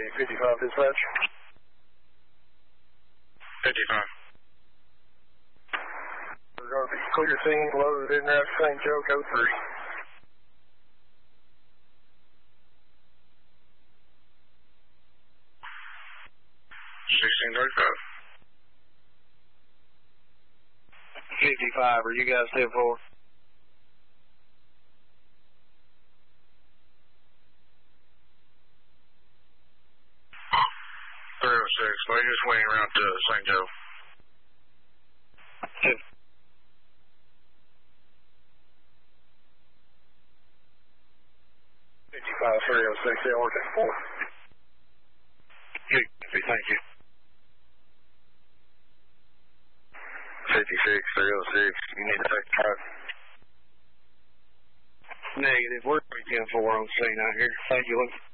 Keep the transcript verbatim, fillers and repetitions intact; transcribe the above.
fifty-five dispatch. fifty-five. We're going to be clear scene, loaded in there at Saint Joe, code three. sixteen thirty-five. fifty-five, are you guys ten four? three oh six, they just went around to Saint Joe. fifty-five, three oh six, L R ten four. Thank you. fifty-six, three oh six, you need to take the truck. Negative, we're ten four on scene out here. Thank you.